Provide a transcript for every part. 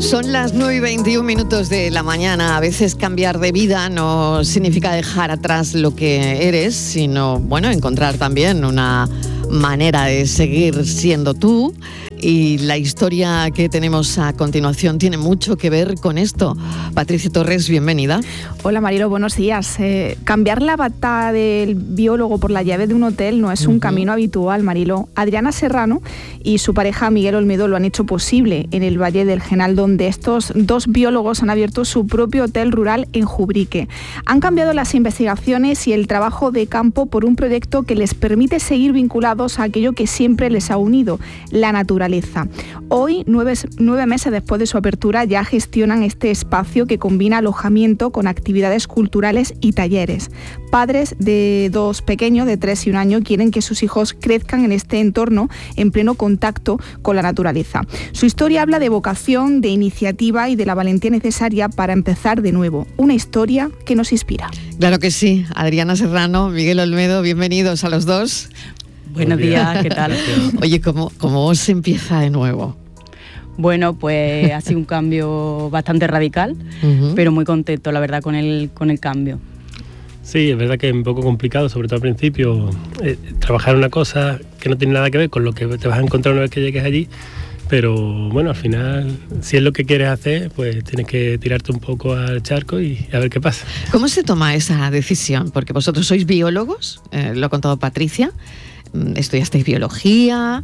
Son las 9:21 de la mañana. A veces cambiar de vida no significa dejar atrás lo que eres, sino, bueno, encontrar también una manera de seguir siendo tú. Y la historia que tenemos a continuación tiene mucho que ver con esto. Patricia Torres, bienvenida. Hola Marilo, buenos días. Cambiar la bata del biólogo por la llave de un hotel no es un camino habitual, Marilo. Adriana Serrano y su pareja Miguel Olmedo lo han hecho posible en el Valle del Genal, donde estos dos biólogos han abierto su propio hotel rural en Jubrique. Han cambiado las investigaciones y el trabajo de campo por un proyecto que les permite seguir vinculados a aquello que siempre les ha unido, la naturaleza. Hoy, 9 meses después de su apertura, ya gestionan este espacio que combina alojamiento con actividades culturales y talleres. Padres de dos pequeños, de 3 y 1 año, quieren que sus hijos crezcan en este entorno en pleno contacto con la naturaleza. Su historia habla de vocación, de iniciativa y de la valentía necesaria para empezar de nuevo. Una historia que nos inspira. Claro que sí. Adriana Serrano, Miguel Olmedo, bienvenidos a los dos. Buenos días, ¿qué tal? Oye, ¿cómo se empieza de nuevo? Bueno, pues ha sido un cambio bastante radical, pero muy contento, la verdad, con el cambio. Sí, es verdad que es un poco complicado, sobre todo al principio, trabajar una cosa que no tiene nada que ver con lo que te vas a encontrar una vez que llegues allí, pero bueno, al final, si es lo que quieres hacer, pues tienes que tirarte un poco al charco y a ver qué pasa. ¿Cómo se toma esa decisión? Porque vosotros sois biólogos, lo ha contado Patricia, estudiasteis biología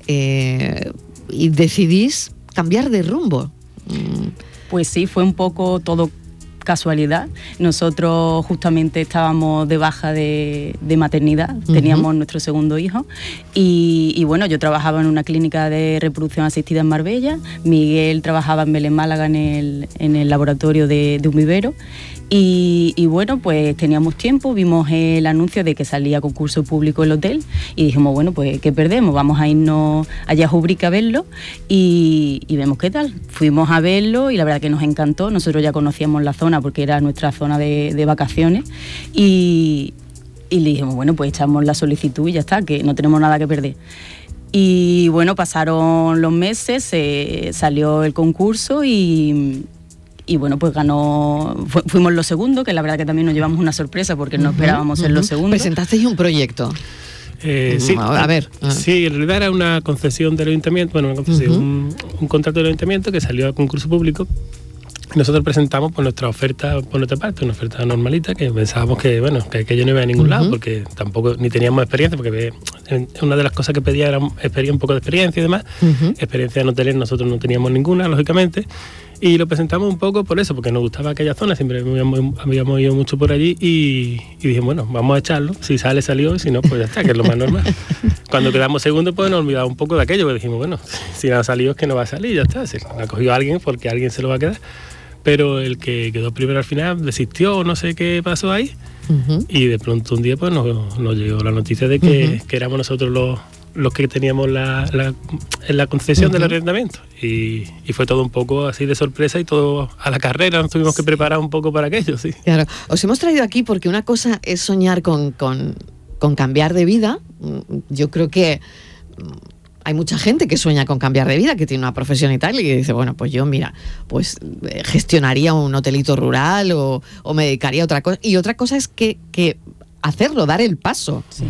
y decidís cambiar de rumbo. Pues sí, fue un poco todo casualidad. Nosotros justamente estábamos de baja de maternidad, teníamos nuestro segundo hijo y bueno, yo trabajaba en una clínica de reproducción asistida en Marbella, Miguel trabajaba en Belén, Málaga, en el laboratorio de un vivero. Y bueno, pues teníamos tiempo, vimos el anuncio de que salía concurso público el hotel y dijimos, bueno, pues ¿qué perdemos? Vamos a irnos allá a Jubrique a verlo y vemos qué tal. Fuimos a verlo y la verdad que nos encantó. Nosotros ya conocíamos la zona porque era nuestra zona de vacaciones y le dijimos, bueno, pues echamos la solicitud y ya está, que no tenemos nada que perder. Y bueno, pasaron los meses, salió el concurso y bueno, pues fuimos los segundos, que la verdad que también nos llevamos una sorpresa porque no esperábamos ser los segundos. ¿Presentasteis un proyecto? Sí, a ver. Sí, en realidad era una concesión del ayuntamiento, bueno, una concesión, un contrato del ayuntamiento que salió a concurso público. Nosotros presentamos pues, nuestra oferta por nuestra parte, una oferta normalita, que pensábamos que aquello no iba a ningún lado, porque tampoco ni teníamos experiencia, porque una de las cosas que pedía era un poco de experiencia y demás. Experiencia en hoteles nosotros no teníamos ninguna, lógicamente, y lo presentamos un poco por eso, porque nos gustaba aquella zona, siempre habíamos ido mucho por allí y dijimos, bueno, vamos a echarlo, si sale, salió, y si no, pues ya está, que es lo más normal. Cuando quedamos segundos, pues nos olvidamos un poco de aquello, porque dijimos, bueno, si no ha salido es que no va a salir, ya está, se ha cogido a alguien porque alguien se lo va a quedar. Pero el que quedó primero al final desistió o no sé qué pasó ahí y de pronto un día pues nos llegó la noticia de que éramos nosotros los que teníamos la concesión del arrendamiento y fue todo un poco así de sorpresa y todo a la carrera, nos tuvimos que preparar un poco para aquello, sí. Claro, os hemos traído aquí porque una cosa es soñar con cambiar de vida. Yo creo que hay mucha gente que sueña con cambiar de vida, que tiene una profesión y tal, y que dice, bueno, pues yo, mira, pues gestionaría un hotelito rural o me dedicaría a otra cosa. Y otra cosa es que hacerlo, dar el paso. Sí.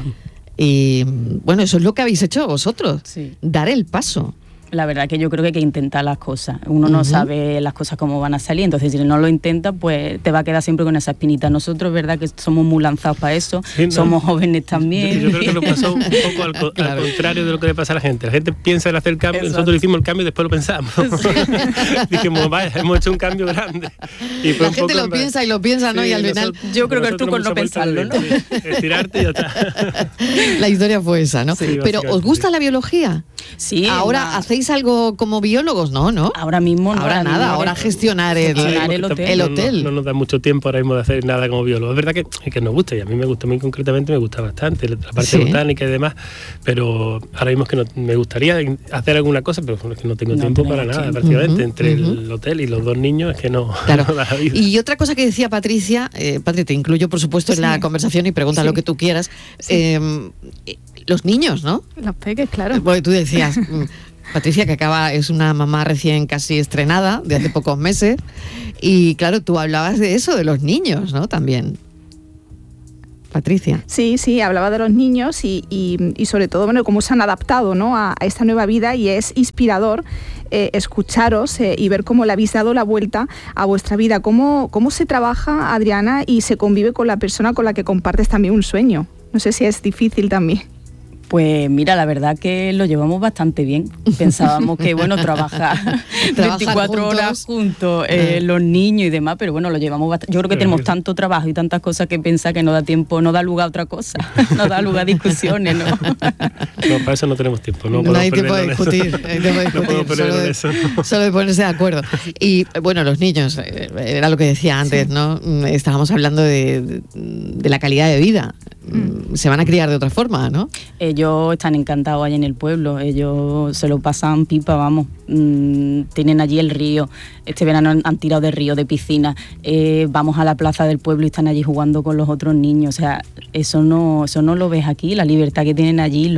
Y bueno, eso es lo que habéis hecho vosotros, dar el paso. La verdad que yo creo que hay que intentar las cosas. Uno no sabe las cosas cómo van a salir, entonces si no lo intentas, pues te va a quedar siempre con esa espinita. Nosotros, verdad que somos muy lanzados para eso, somos jóvenes también. Yo creo que nos pasó un poco al contrario de lo que le pasa a la gente. La gente piensa en hacer el cambio, nosotros hicimos el cambio y después lo pensamos. Dijimos, vaya, hemos hecho un cambio grande. Y la gente lo piensa y lo piensa, ¿no? Y al final... Yo creo que el truco es no pensarlo, ¿no? Estirarte y ya está. La historia fue esa, ¿no? Sí, pero ¿os gusta la biología? Sí. Ahora hacéis algo como biólogos, ¿no? Ahora mismo no. Ahora nada, ahora gestionar el hotel. No nos da mucho tiempo ahora mismo de hacer nada como biólogos. Es verdad que nos gusta, y a mí me gusta, a mí concretamente me gusta bastante la parte botánica y demás, pero ahora mismo es que me gustaría hacer alguna cosa, pero es que no tengo tiempo para nada, prácticamente. Entre el hotel y los dos niños es que no da la vida. Y otra cosa que decía Patricia, Patri, te incluyo por supuesto en la conversación y pregunta lo que tú quieras. Los niños, ¿no? Los peques, claro. Porque tú decías, Patricia, que es una mamá recién casi estrenada, de hace pocos meses, y claro, tú hablabas de eso, de los niños, ¿no? También. Patricia. Sí, hablaba de los niños y sobre todo, bueno, cómo se han adaptado, ¿no?, a esta nueva vida, y es inspirador escucharos y ver cómo le habéis dado la vuelta a vuestra vida. ¿Cómo se trabaja, Adriana, y se convive con la persona con la que compartes también un sueño? No sé si es difícil también. Pues mira, la verdad que lo llevamos bastante bien. Pensábamos que, bueno, trabajar 24 horas juntos, los niños y demás, pero bueno, lo llevamos bastante. Yo creo que tenemos tanto trabajo y tantas cosas que pensar que no da tiempo, no da lugar a otra cosa, no da lugar a discusiones, ¿no? No, para eso no tenemos tiempo. No hay tiempo de discutir, solo de ponerse de acuerdo. Y bueno, los niños, era lo que decía antes, sí, ¿no? Estábamos hablando de la calidad de vida. Se van a criar de otra forma, ¿no? Ellos están encantados allí en el pueblo, ellos se lo pasan pipa, vamos. Tienen allí el río, este verano han tirado de río, de piscina, vamos a la plaza del pueblo y están allí jugando con los otros niños, o sea, eso no lo ves aquí, la libertad que tienen allí,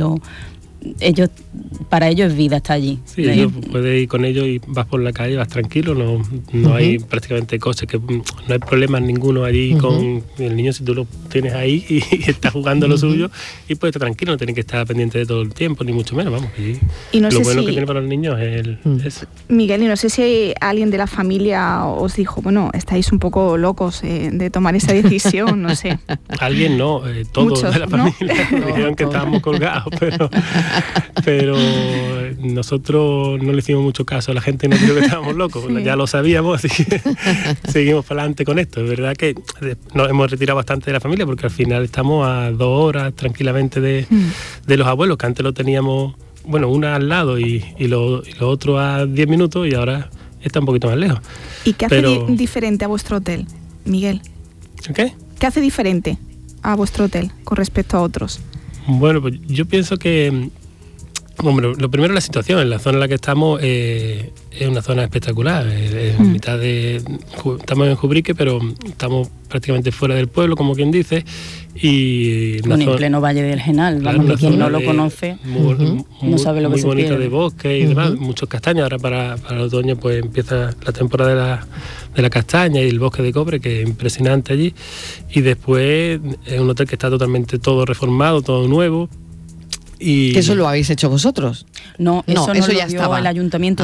para ellos es vida, está allí. Sí, ellos puedes ir con ellos y vas por la calle, vas tranquilo, no hay prácticamente cosas, que no hay problemas ninguno allí con el niño. Si tú lo tienes ahí y estás jugando lo suyo, y puedes estar tranquilo, no tienes que estar pendiente de todo el tiempo, ni mucho menos, vamos. Y no lo sé bueno si, que tiene para los niños es eso. Miguel, y no sé si alguien de la familia os dijo, bueno, estáis un poco locos de tomar esa decisión, no sé. Alguien no, todos muchos, de la familia, ¿no? Dijeron que estábamos colgados, pero nosotros no le hicimos mucho caso a la gente, no creo que estábamos locos, sí. Ya lo sabíamos, así que seguimos para adelante con esto. Es verdad que nos hemos retirado bastante de la familia, porque al final estamos a 2 horas tranquilamente de los abuelos, que antes lo teníamos, bueno, una al lado y lo otro a 10 minutos, y ahora está un poquito más lejos. ¿Y qué hace diferente a vuestro hotel, Miguel? ¿Qué? ¿Qué hace diferente a vuestro hotel con respecto a otros? Bueno, pues yo pienso que, hombre, lo primero es la situación. En la zona en la que estamos es una zona espectacular. Estamos en Jubrique, pero estamos prácticamente fuera del pueblo, como quien dice. Y en pleno Valle del Genal, claro, vamos, que quien no lo conoce no sabe lo que se pierde. Muy bonita de bosque y demás, muchos castaños. Ahora para el otoño pues empieza la temporada de la castaña y el bosque de cobre, que es impresionante allí. Y después es un hotel que está totalmente todo reformado, todo nuevo. ¿Que eso lo habéis hecho vosotros? No, eso ya lo dio estaba. El ayuntamiento